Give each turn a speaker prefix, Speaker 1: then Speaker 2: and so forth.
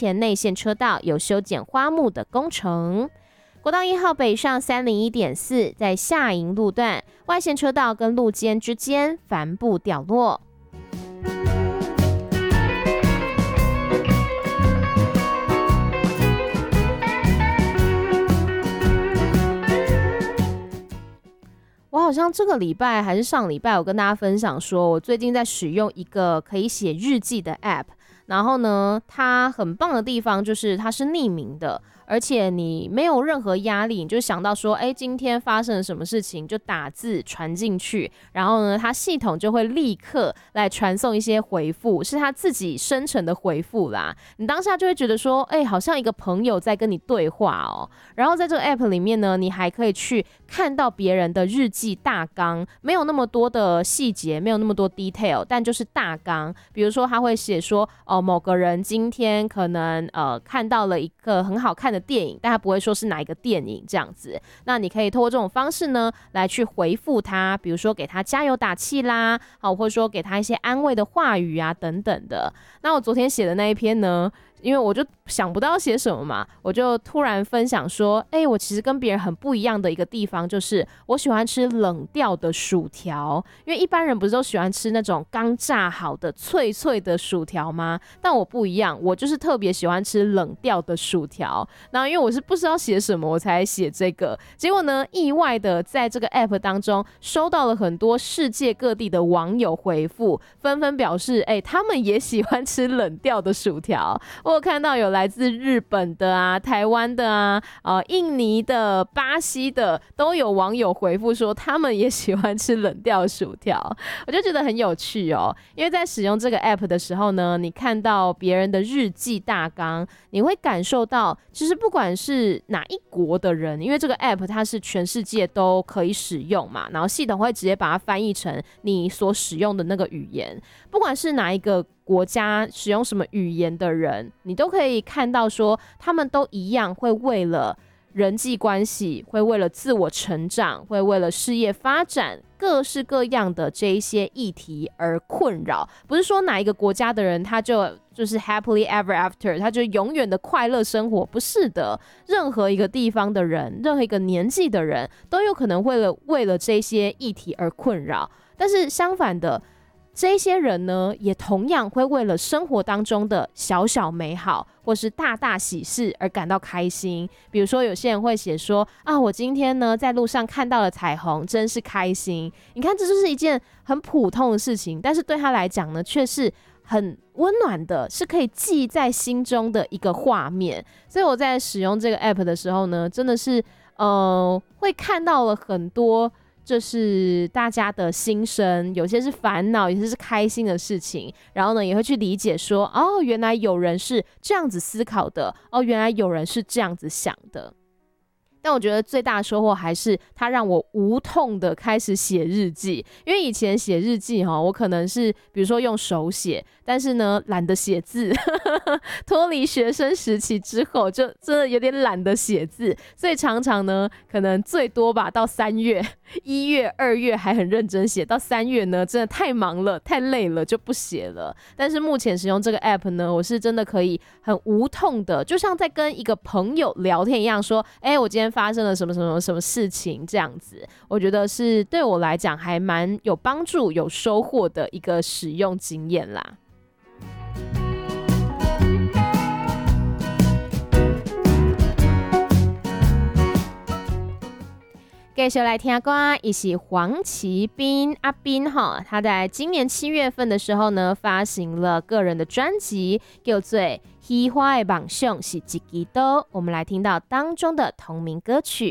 Speaker 1: 前内线车道有修剪花木的工程。国道1号北上301.4，在下营路段外线车道跟路肩之间帆布掉落。我好像这个礼拜还是上礼拜，我跟大家分享说，我最近在使用一个可以写日记的 App， 然后呢，它很棒的地方就是它是匿名的，而且你没有任何压力，你就想到说，今天发生了什么事情，就打字传进去，然后呢，它系统就会立刻来传送一些回复，是它自己生成的回复啦。你当下就会觉得说，好像一个朋友在跟你对话哦。然后在这个 App 里面呢，你还可以去看到别人的日记大纲，没有那么多的细节，没有那么多 detail， 但就是大纲。比如说他会写说，某个人今天可能看到了一个很好看的电影，但他不会说是哪一个电影这样子。那你可以透过这种方式呢，来去回复他，比如说给他加油打气啦，或者说给他一些安慰的话语啊等等的。那我昨天写的那一篇呢，因为我就想不到写什么嘛，我就突然分享说，我其实跟别人很不一样的一个地方，就是我喜欢吃冷掉的薯条。因为一般人不是都喜欢吃那种刚炸好的脆脆的薯条吗？但我不一样，我就是特别喜欢吃冷掉的薯条。然后因为我是不知道写什么，我才写这个。结果呢，意外的在这个 App 当中收到了很多世界各地的网友回复，纷纷表示，他们也喜欢吃冷掉的薯条。我有看到有来自日本的啊、台湾的啊、印尼的、巴西的，都有网友回复说他们也喜欢吃冷掉薯条。我就觉得很有趣哦，因为在使用这个 App 的时候呢，你看到别人的日记大纲，你会感受到其实不管是哪一国的人，因为这个 App 它是全世界都可以使用嘛，然后系统会直接把它翻译成你所使用的那个语言，不管是哪一个国家使用什么语言的人，你都可以看到说他们都一样会为了人际关系，会为了自我成长，会为了事业发展，各式各样的这一些议题而困扰。不是说哪一个国家的人他就是 happily ever after， 他就永远的快乐生活，不是的。任何一个地方的人，任何一个年纪的人，都有可能为了这些议题而困扰。但是相反的，这些人呢，也同样会为了生活当中的小小美好或是大大喜事而感到开心。比如说有些人会写说，我今天呢在路上看到了彩虹，真是开心。你看，这就是一件很普通的事情，但是对他来讲呢，却是很温暖的，是可以记在心中的一个画面。所以我在使用这个 App 的时候呢，真的是会看到了很多就是大家的心声，有些是烦恼，有些是开心的事情，然后呢也会去理解说，原来有人是这样子思考的，原来有人是这样子想的。但我觉得最大的收获还是它让我无痛的开始写日记。因为以前写日记我可能是比如说用手写，但是呢懒得写字脱离学生时期之后，就真的有点懒得写字，所以常常呢可能最多吧到3月1月2月还很认真写，到3月呢真的太忙了太累了就不写了。但是目前使用这个 App 呢，我是真的可以很无痛的，就像在跟一个朋友聊天一样，说我今天发生了什么什么什么事情这样子。我觉得是对我来讲还蛮有帮助有收获的一个使用经验啦。继续来听歌，也是黄奇斌阿斌他在今年7月份的时候呢，发行了个人的专辑，叫做《喜欢的梦想是一支刀》。我们来听到当中的同名歌曲。